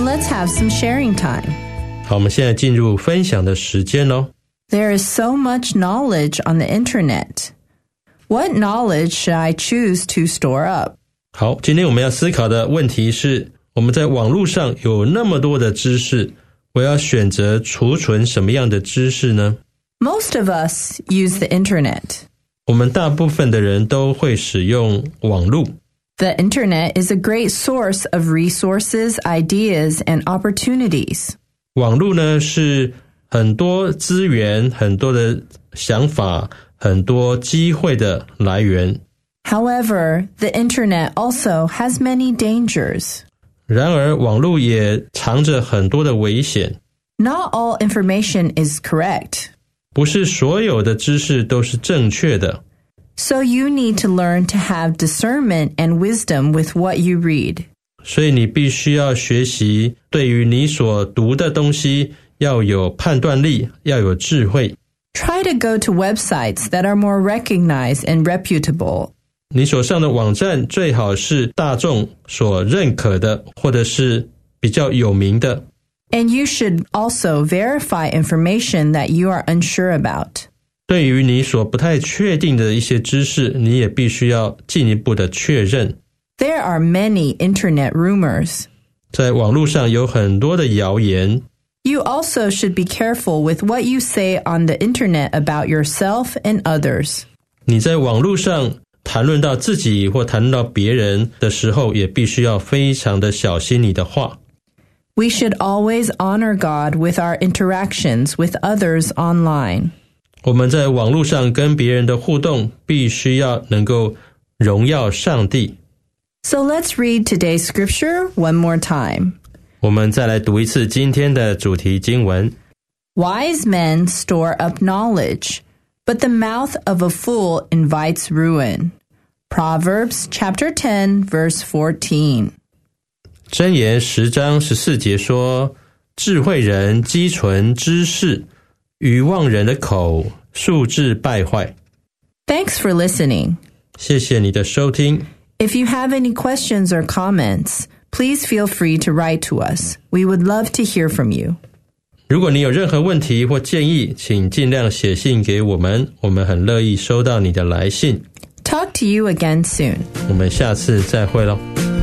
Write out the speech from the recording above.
let's have some sharing time. 好，我们现在进入分享的时间咯。 There is so much knowledge on the internet. What knowledge should I choose to store up? 好，今天我们要思考的问题是，我们在网络上有那么多的知识，我要选择储存什么样的知识呢？ Most of us use the internet. 我们大部分的人都会使用网络。 The internet is a great source of resources, ideas, and opportunities. 网络呢，是很多资源、很多的想法、很多机会的来源。 However, the internet also has many dangers. 然而，网络也藏着很多的危险。 Not all information is correct. 不是所有的知识都是正确的。 So you need to learn to have discernment and wisdom with what you read. 所以你必须要学习，对于你所读的东西要有判断力，要有智慧。 Try to go to websites that are more recognized and reputable. 你所上的网站最好是大众所认可的，或者是比较有名的。 And you should also verify information that you are unsure about. 对于你所不太确定的一些知识，你也必须要进一步的确认。 There are many internet rumors. 在网络上有很多的谣言。 You also should be careful with what you say on the internet about yourself and others. 你在网络上谈论到自己或谈论到别人的时候，也必须要非常的小心你的话。 We should always honor God with our interactions with others online. 我们在网络上跟别人的互动，必须要能够荣耀上帝。 So let's read today's scripture one more time. 我们再来读一次今天的主题经文。 Wise men store up knowledge, but the mouth of a fool invites ruin. Proverbs chapter 10, verse 14. 箴言10章14节说，智慧人积存知识，愚妄人的口速致败坏。 Thanks for listening. 谢谢你的收听。 If you have any questions or comments, please feel free to write to us. We would love to hear from you. 如果你有任何问题或建议，请尽量写信给我们，我们很乐意收到你的来信。 Talk to you again soon. 我们下次再会咯。